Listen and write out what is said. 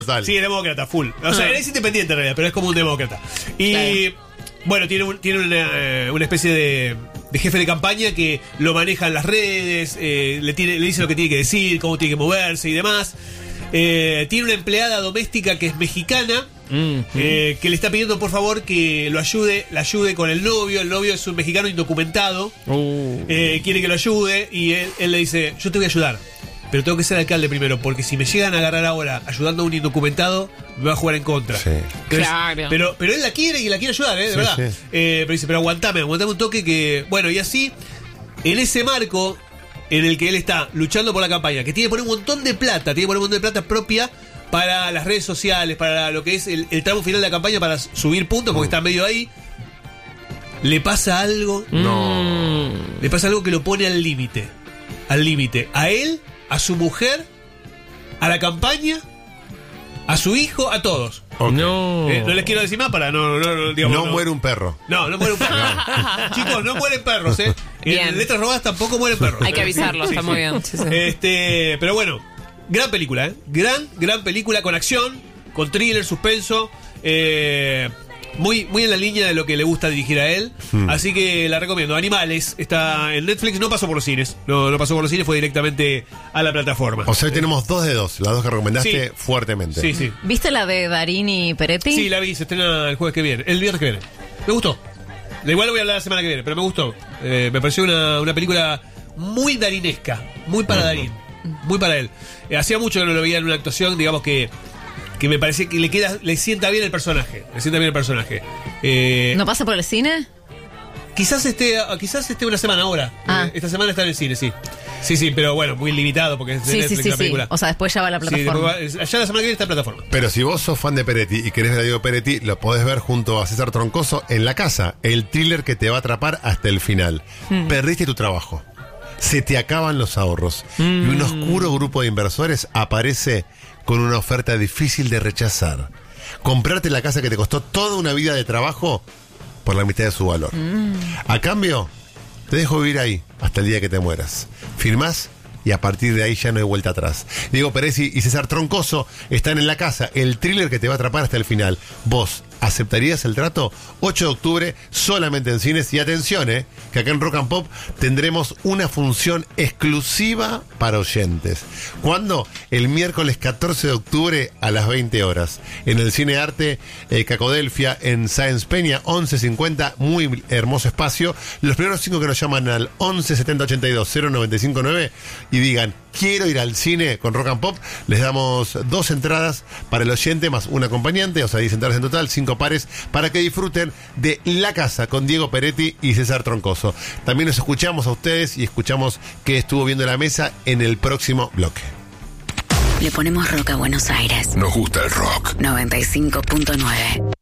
Total. Sí, es demócrata, full. O sea, él es independiente en realidad, pero es como un demócrata. Y bueno, tiene una especie de jefe de campaña que lo maneja en las redes, le dice lo que tiene que decir, cómo tiene que moverse y demás. Tiene una empleada doméstica que es mexicana, que le está pidiendo por favor que la ayude con el novio. El novio es un mexicano indocumentado, quiere que lo ayude y él le dice, yo te voy a ayudar, pero tengo que ser alcalde primero, porque si me llegan a agarrar ahora ayudando a un indocumentado, me va a jugar en contra. Sí. Entonces, Claro. pero él la quiere y la quiere ayudar, de Sí, verdad. sí. Pero dice, pero aguantame un toque que... Bueno, y así, en ese marco en el que él está luchando por la campaña, que tiene que poner un montón de plata, propia para las redes sociales, para lo que es el tramo final de la campaña, para subir puntos, porque está medio ahí, le pasa algo... No. Le pasa algo que lo pone al límite. Al límite. A él, a su mujer, a la campaña, a su hijo, a todos. Ok. No. No les quiero decir más para digamos, No muere un perro. No muere un perro. Chicos, no mueren perros, Bien. En Letras Robadas tampoco mueren perros. Hay que avisarlo, está muy bien. Sí, sí. Pero bueno, gran película, Gran película con acción, con thriller, suspenso. Muy en la línea de lo que le gusta dirigir a él. Así que la recomiendo. Animales está en Netflix, no pasó por los cines. No pasó por los cines, fue directamente a la plataforma. O sea, hoy tenemos 2 de 2. Las dos que recomendaste Sí. fuertemente. Sí. ¿Viste la de Darín y Peretti? Sí, la vi, se estrena el jueves que viene. El viernes que viene. Me gustó. De igual lo voy a hablar la semana que viene, pero me gustó. Me pareció una película muy darinesca. Muy para Darín. Muy para él. Hacía mucho que no lo veía en una actuación, digamos que me parece que le sienta bien el personaje. ¿No pasa por el cine? Quizás esté una semana ahora. Esta semana está en el cine, sí. Sí, pero bueno, muy limitado porque es de Netflix la película. O sea, después ya va a la plataforma. Sí, allá la semana que viene está en plataforma. Pero si vos sos fan de Peretti y querés ver a Diego Peretti, lo podés ver junto a César Troncoso en La Casa, el thriller que te va a atrapar hasta el final. Perdiste tu trabajo. Se te acaban los ahorros. Y un oscuro grupo de inversores aparece con una oferta difícil de rechazar. Comprarte la casa que te costó toda una vida de trabajo por la mitad de su valor. A cambio, te dejo vivir ahí hasta el día que te mueras. Firmás y a partir de ahí ya no hay vuelta atrás. Diego Peretti y César Troncoso están en La Casa, el thriller que te va a atrapar hasta el final. ¿Vos aceptarías el trato? 8 de octubre, solamente en cines. Y atención, que acá en Rock and Pop tendremos una función exclusiva para oyentes. ¿Cuándo? El miércoles 14 de octubre a las 20 horas. En el Cine Arte Cacodelfia, en Sáenz Peña, 1150, muy hermoso espacio. Los primeros 5 que nos llaman al 11 70 82 0959 y digan, quiero ir al cine con Rock and Pop, les damos 2 entradas para el oyente más un acompañante, o sea, 10 entradas en total, 5 pares, para que disfruten de La Casa con Diego Peretti y César Troncoso. También nos escuchamos a ustedes y escuchamos qué estuvo viendo la mesa en el próximo bloque. Le ponemos rock a Buenos Aires. Nos gusta el rock. 95.9.